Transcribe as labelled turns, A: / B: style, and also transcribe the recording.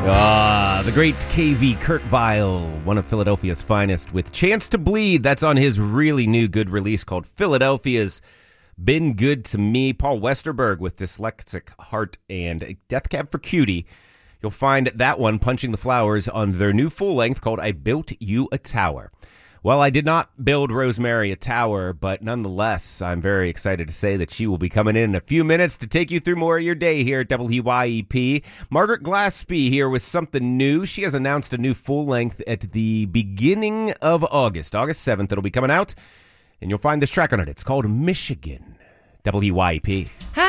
A: The great KV Kurt Vile, one of Philadelphia's finest, with Chance to Bleed. That's on his really new good release called Philadelphia's Been Good to Me. Paul Westerberg with Dyslexic Heart and Death Cab for Cutie. You'll find that one, Punching the Flowers, on their new full length called I Built You a Tower. Well, I did not build Rosemary a tower, but nonetheless, I'm very excited to say that she will be coming in a few minutes to take you through more of your day here at WYEP. Margaret Glaspie here with something new. She has announced a new full length at the beginning of August 7th. It'll be coming out, and you'll find this track on it. It's called Michigan. WYEP.